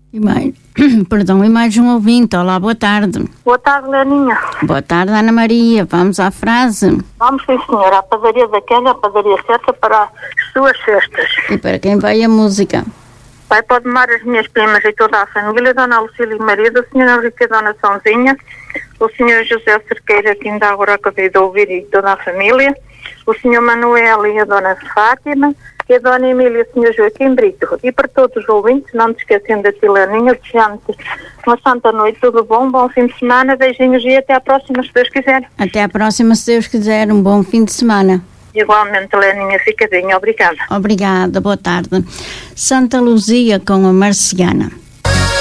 E mais, perdão, e mais um ouvinte. Olá, boa tarde. Boa tarde, Leninha. Boa tarde, Ana Maria. Vamos à frase. Vamos, sim, senhora. A padaria daquela, a padaria certa para as suas cestas. E para quem vai a música? Vai para domar as minhas primas e toda a família, Dona Lucília e marido, a Senhora Henrique e a Dona Sãozinha, o Senhor José Cerqueira, que ainda agora acabei de ouvir, e toda a família, o Senhor Manuel e a Dona Fátima, e a Dona Emília e o Senhor Joaquim Brito. E para todos os ouvintes, não te esquecendo da Tilaninha, desejando-te uma santa noite, tudo bom, bom fim de semana, beijinhos e até à próxima, se Deus quiser. Até à próxima, se Deus quiser. Um bom fim de semana. Igualmente, Leninha, fica bem, obrigada. Obrigada, boa tarde. Santa Luzia com a Marciana.